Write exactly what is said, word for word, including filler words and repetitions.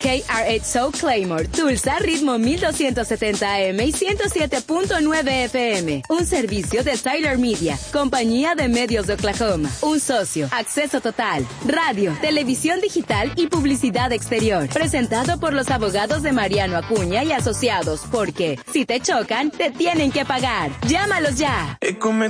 K R ocho Claymore, Tulsa, ritmo mil doscientos setenta A M y ciento siete punto nueve F M. Un servicio de Tyler Media, compañía de medios de Oklahoma. Un socio, acceso total, radio, televisión digital y publicidad exterior. Presentado por los abogados de Mariano Acuña y Asociados, porque si te chocan, te tienen que pagar. Llámalos ya.